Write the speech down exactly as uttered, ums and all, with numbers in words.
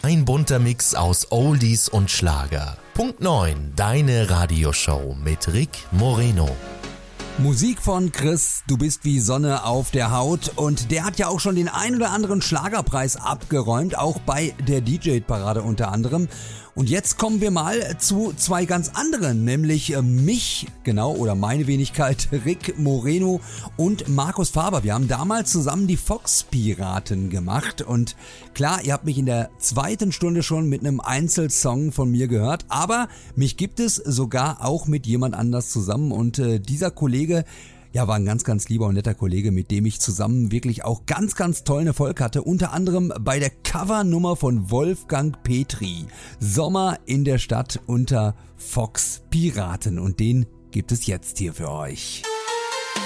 Ein bunter Mix aus Oldies und Schlager. Punkt neun, deine Radioshow mit Rick Moreno. Musik von Chris, du bist wie Sonne auf der Haut, und der hat ja auch schon den ein oder anderen Schlagerpreis abgeräumt, auch bei der D J-Parade unter anderem. Und jetzt kommen wir mal zu zwei ganz anderen, nämlich äh, mich, genau, oder meine Wenigkeit, Rick Moreno und Markus Faber. Wir haben damals zusammen die Fox-Piraten gemacht, und klar, ihr habt mich in der zweiten Stunde schon mit einem Einzelsong von mir gehört, aber mich gibt es sogar auch mit jemand anders zusammen, und äh, dieser Kollege, ja, war ein ganz, ganz lieber und netter Kollege, mit dem ich zusammen wirklich auch ganz, ganz tollen Erfolg hatte. Unter anderem bei der Covernummer von Wolfgang Petri. Sommer in der Stadt unter Fox Piraten. Und den gibt es jetzt hier für euch.